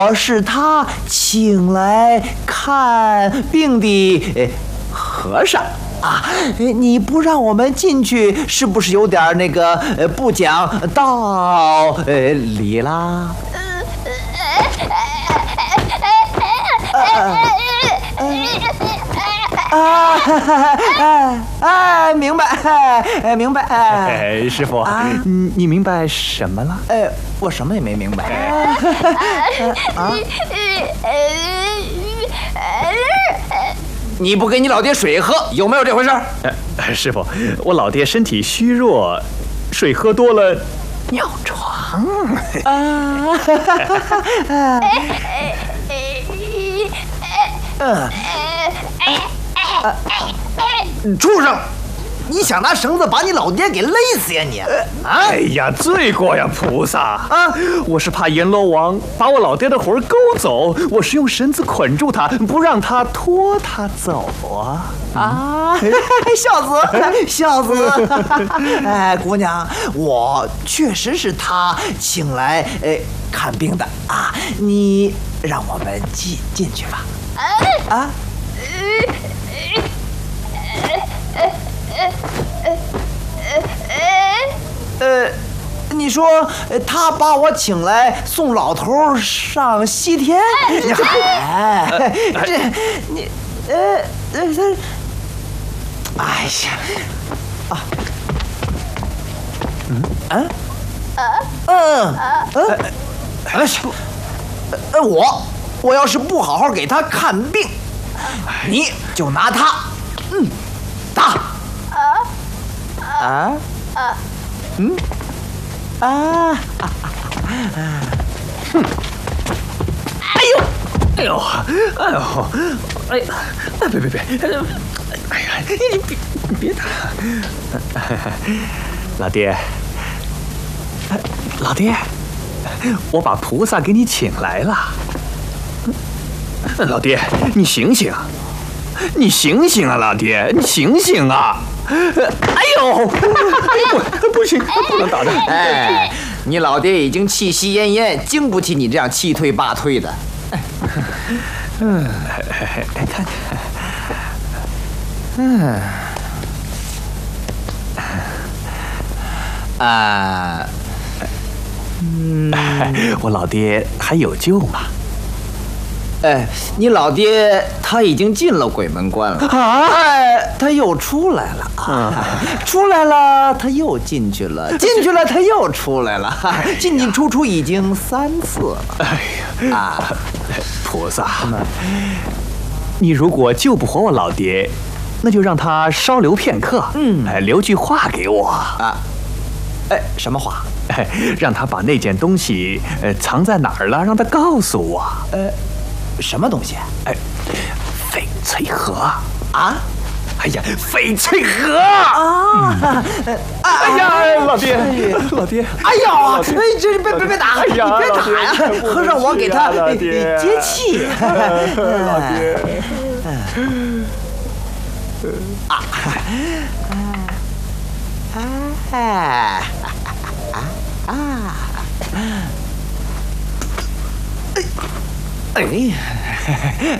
是他请来看病的和尚啊！你不让我们进去，是不是有点那个不讲道理啦？明白，明白。 师傅，你明白什么了？ 我什么也没明白。你不给你老爹水喝，有没有这回事？ 师傅，我老爹身体虚弱，水喝多了尿床。 畜生！你想拿绳子把你老爹给勒死呀你！ 哎呀，罪过呀，菩萨啊！我是怕阎罗王把我老爹的魂勾走，我是用绳子捆住他，不让他拖他走啊！ 孝子，孝子！哎，姑娘，我确实是他请来看病的啊，你让我们进去吧。啊！你说他把我请来送老头上西天？哎，这你哎呀，我要是不好好给他看病，你就拿他打。 哼！哎呦！别！哎呀，你别打！老爹，我把菩萨给你请来了。老爹，你醒醒！你醒醒啊，老爹，你醒醒啊！哎呦！不行，不能打他！ 哎，你老爹已经气息奄奄，经不起你这样气退罢退的。 看，我老爹还有救吗？ 你老爹他已经进了鬼门关了他又出来了出来了他又进去了，进去了他又出来了，进出已经3次了。 菩萨，你如果救不活我老爹，那就让他稍留片刻，留句话给我什么话？ 让他把那件东西藏在哪儿了，让他告诉我。 什么东西？ 翡翠盒啊！ 哎呀，翡翠盒啊！哎呀，老爹！ 哎呀，这别打！你别打呀！让我给他接气。老爹。